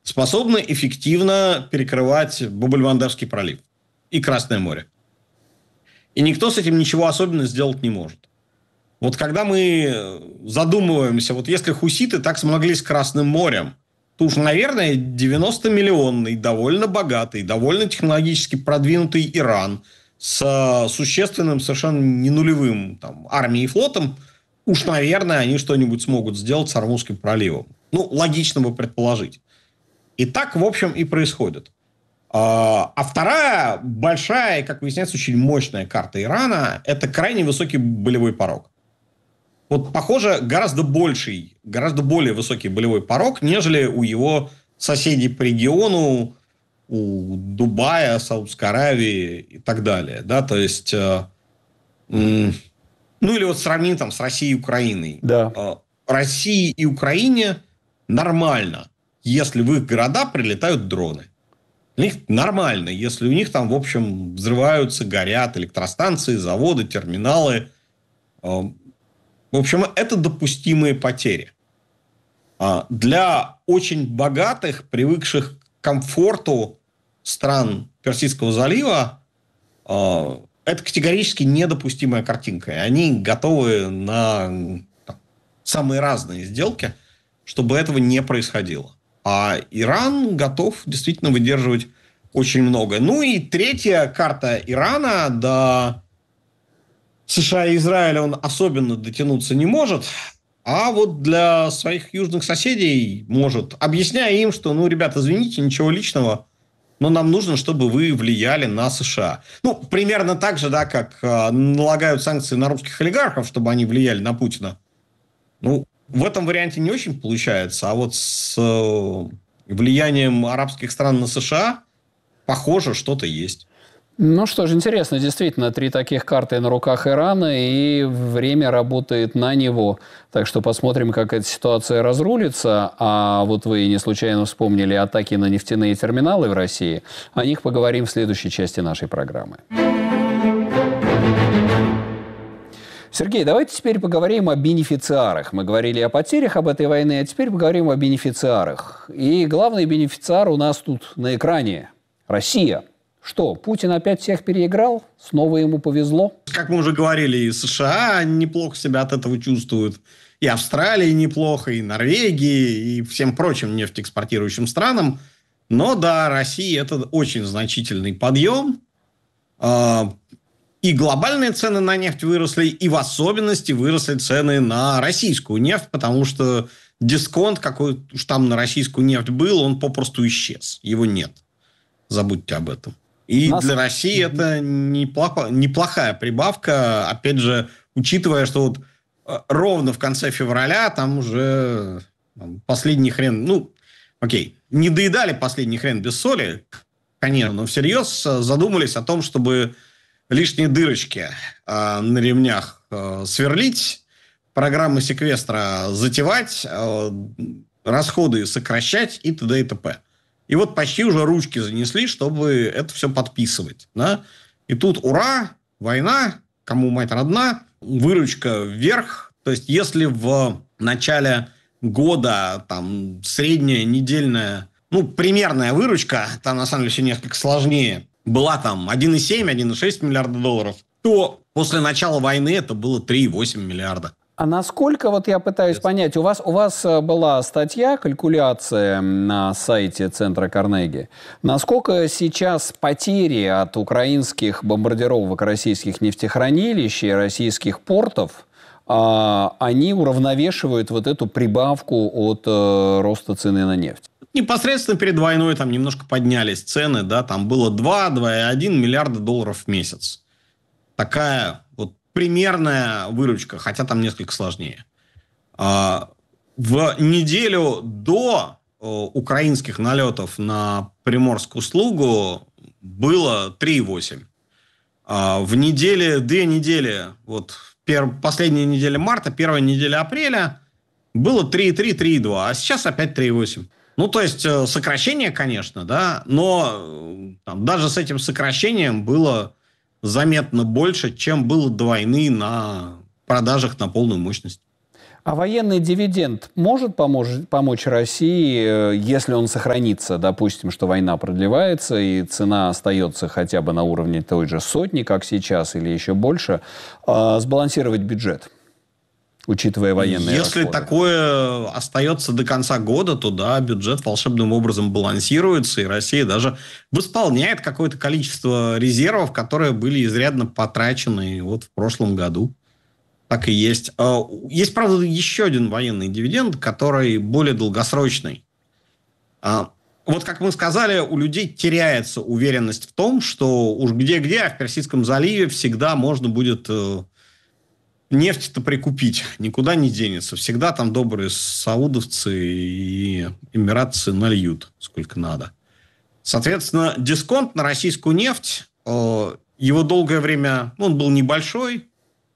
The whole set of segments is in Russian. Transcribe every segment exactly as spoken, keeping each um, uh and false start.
способны эффективно перекрывать Баб-эль-Мандебский пролив и Красное море. И никто с этим ничего особенного сделать не может. Вот когда мы задумываемся, вот если хуситы так смогли с Красным морем, то уж, наверное, девяностомиллионный, довольно богатый, довольно технологически продвинутый Иран с существенным, совершенно не нулевым там, армией и флотом, уж, наверное, они что-нибудь смогут сделать с Ормузским проливом. Ну, логично бы предположить. И так, в общем, и происходит. А вторая большая, как выясняется, очень мощная карта Ирана – это крайне высокий болевой порог. Вот, похоже, гораздо больший, гораздо более высокий болевой порог, нежели у его соседей по региону, у Дубая, Саудовской Аравии и так далее. Да? То есть, э, э, ну или вот сравним там с Россией и Украиной. Да. Э, России и Украине нормально, если в их города прилетают дроны. У них нормально, если у них там, в общем, взрываются, горят электростанции, заводы, терминалы. Э, В общем, это допустимые потери. Для очень богатых, привыкших к комфорту стран Персидского залива, это категорически недопустимая картинка. И они готовы на там, самые разные сделки, чтобы этого не происходило. А Иран готов действительно выдерживать очень много. Ну и третья карта Ирана, да... США и Израиля он особенно дотянуться не может, а вот для своих южных соседей может, объясняя им, что, ну, ребята, извините, ничего личного, но нам нужно, чтобы вы влияли на США. Ну, примерно так же, да, как э, налагают санкции на русских олигархов, чтобы они влияли на Путина. Ну, в этом варианте не очень получается, а вот с э, влиянием арабских стран на США, похоже, что-то есть. Ну что ж, интересно, действительно, три таких карты на руках Ирана, и время работает на него. Так что посмотрим, как эта ситуация разрулится. А вот вы не случайно вспомнили атаки на нефтяные терминалы в России. О них поговорим в следующей части нашей программы. Сергей, давайте теперь поговорим о бенефициарах. Мы говорили о потерях об этой войны, а теперь поговорим о бенефициарах. И главный бенефициар у нас тут на экране – Россия. Что, Путин опять всех переиграл? Снова ему повезло? Как мы уже говорили, и США неплохо себя от этого чувствуют. И Австралия неплохо, и Норвегия, и всем прочим нефтеэкспортирующим странам. Но да, Россия – это очень значительный подъем. И глобальные цены на нефть выросли, и в особенности выросли цены на российскую нефть, потому что дисконт, какой уж там на российскую нефть был, он попросту исчез. Его нет. Забудьте об этом. И Нас... для России mm-hmm. это неплохо, неплохая прибавка, опять же, учитывая, что вот ровно в конце февраля там уже там, последний хрен, ну, окей, не доедали последний хрен без соли, конечно, но всерьез задумались о том, чтобы лишние дырочки э, на ремнях э, сверлить, программы секвестра затевать, э, расходы сокращать и т.д. и т.п. И вот почти уже ручки занесли, чтобы это все подписывать. Да? И тут ура, война, кому мать родна, выручка вверх. То есть, если в начале года там средняя недельная, ну, примерная выручка, там на самом деле все несколько сложнее, была там один и семь - один и шесть миллиарда долларов, то после начала войны это было три и восемь миллиарда. А насколько, вот я пытаюсь понять, у вас, у вас была статья, калькуляция на сайте Центра Карнеги. Насколько сейчас потери от украинских бомбардировок российских нефтехранилищ и российских портов, а, они уравновешивают вот эту прибавку от а, роста цены на нефть? Непосредственно перед войной там немножко поднялись цены, да, там было два - два и один миллиарда долларов в месяц. Такая вот примерная выручка, хотя там несколько сложнее. В неделю до украинских налетов на Приморскую Слугу было три и восемь. В неделе, две недели, вот последняя неделя марта, первая неделя апреля было три и три - три и два, а сейчас опять три и восемь. Ну, то есть, сокращение, конечно, да, но там, даже с этим сокращением было заметно больше, чем было до войны на продажах на полную мощность. А военный дивиденд может помочь, помочь России, если он сохранится, допустим, что война продлевается и цена остается хотя бы на уровне той же сотни, как сейчас, или еще больше, э, сбалансировать бюджет, учитывая военные Если расходы? такое остается до конца года, то да, бюджет волшебным образом балансируется, и Россия даже восполняет какое-то количество резервов, которые были изрядно потрачены вот в прошлом году. Так и есть. Есть, правда, еще один военный дивиденд, который более долгосрочный. Вот, как мы сказали, у людей теряется уверенность в том, что уж где-где, а в Персидском заливе всегда можно будет нефть-то прикупить. Никуда не денется. Всегда там добрые саудовцы и эмиратцы нальют сколько надо. Соответственно, дисконт на российскую нефть, его долгое время, он был небольшой.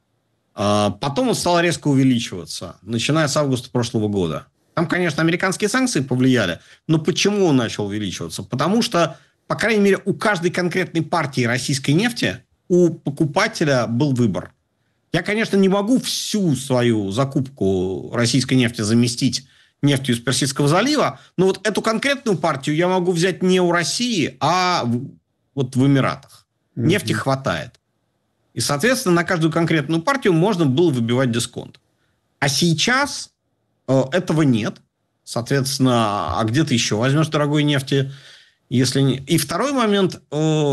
Потом он стал резко увеличиваться, начиная с августа прошлого года. Там, конечно, американские санкции повлияли, но почему он начал увеличиваться? Потому что, по крайней мере, у каждой конкретной партии российской нефти у покупателя был выбор. Я, конечно, не могу всю свою закупку российской нефти заместить нефтью из Персидского залива, но вот эту конкретную партию я могу взять не у России, а вот в Эмиратах. Mm-hmm. Нефти хватает. И, соответственно, на каждую конкретную партию можно было выбивать дисконт. А сейчас э, этого нет. Соответственно, а где ты еще возьмешь дорогой нефти? Если не... И второй момент, э,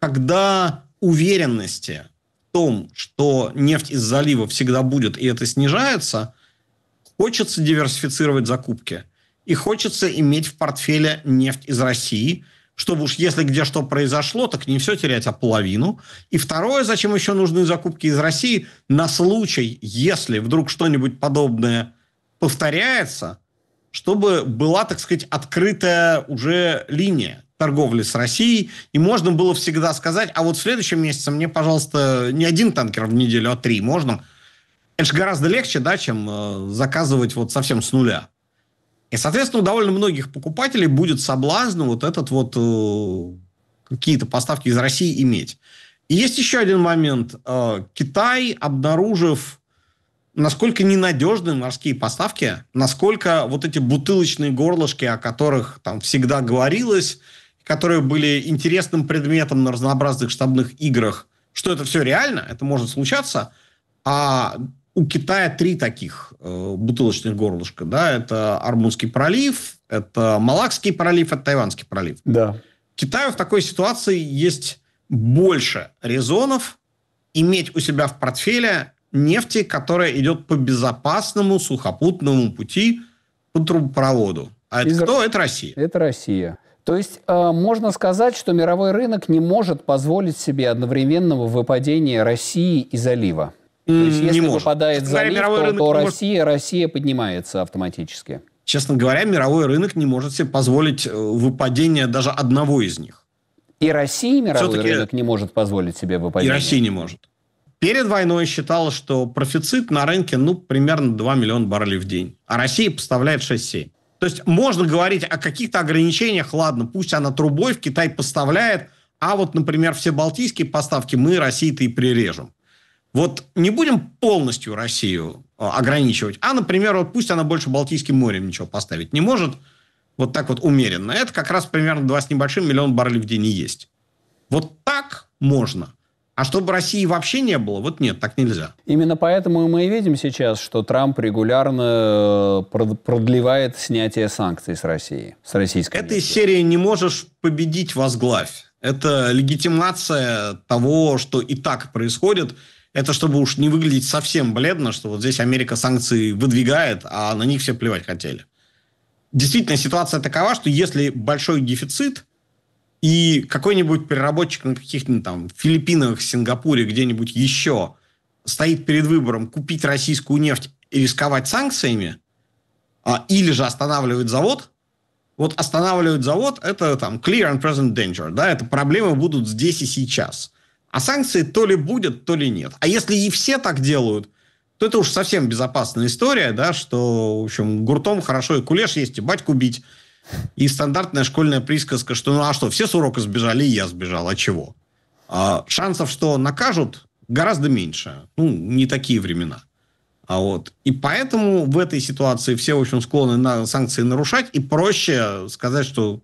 когда уверенности в том, что нефть из залива всегда будет, и это снижается, хочется диверсифицировать закупки. И хочется иметь в портфеле нефть из России, чтобы уж если где что произошло, так не все терять, а половину. И второе, зачем еще нужны закупки из России, на случай, если вдруг что-нибудь подобное повторяется, чтобы была, так сказать, открытая уже линия торговли с Россией, и можно было всегда сказать, а вот в следующем месяце мне, пожалуйста, не один танкер в неделю, а три можно. Это же гораздо легче, да, чем э, заказывать вот совсем с нуля. И, соответственно, у довольно многих покупателей будет соблазн вот этот вот э, какие-то поставки из России иметь. И есть еще один момент. Э, Китай, обнаружив, насколько ненадежны морские поставки, насколько вот эти бутылочные горлышки, о которых там всегда говорилось, которые были интересным предметом на разнообразных штабных играх, что это все реально, это может случаться, а у Китая три таких э, бутылочных горлышка. Да? Это Ормузский пролив, это Малакский пролив, это Тайванский пролив. Да. Китаю в такой ситуации есть больше резонов иметь у себя в портфеле нефти, которая идет по безопасному сухопутному пути по трубопроводу. А это Из... кто? Это Россия. Это Россия. То есть э, можно сказать, что мировой рынок не может позволить себе одновременного выпадения России и залива. То есть, если не выпадает может. залив, говоря, то, то Россия, может... Россия поднимается автоматически. Честно говоря, мировой рынок не может себе позволить выпадение даже одного из них. И Россия мировой Все-таки... рынок не может позволить себе выпадение? И Россия не может. Перед войной считалось, что профицит на рынке ну, примерно два миллиона баррелей в день. А Россия поставляет шесть-семь. То есть можно говорить о каких-то ограничениях. Ладно, пусть она трубой в Китай поставляет, а вот, например, все балтийские поставки мы России-то и прирежем. Вот не будем полностью Россию ограничивать, а, например, вот пусть она больше Балтийским морем ничего поставить не может, вот так вот умеренно. Это как раз примерно два с небольшим миллиона баррелей в день и есть. Вот так можно. А чтобы России вообще не было, вот нет, так нельзя. Именно поэтому мы и видим сейчас, что Трамп регулярно продлевает снятие санкций с России, с российской нефти. Этой серии «не можешь победить, возглавь». Это легитимация того, что и так происходит. Это чтобы уж не выглядеть совсем бледно, что вот здесь Америка санкции выдвигает, а на них все плевать хотели. Действительно, ситуация такова, что если большой дефицит, и какой-нибудь переработчик на каких-нибудь там Филиппинах, Сингапуре, где-нибудь еще стоит перед выбором купить российскую нефть и рисковать санкциями, а, или же останавливать завод, вот останавливать завод – это там clear and present danger, да, это проблемы будут здесь и сейчас. А санкции то ли будет, то ли нет. А если и все так делают, то это уж совсем безопасная история, да, что, в общем, гуртом хорошо и кулеш есть, и батьку бить. И стандартная школьная присказка, что ну а что, все с урока сбежали, и я сбежал, а чего? А шансов, что накажут, гораздо меньше. Ну, не такие времена. А вот. И поэтому в этой ситуации все, в общем, склонны на санкции нарушать, и проще сказать, что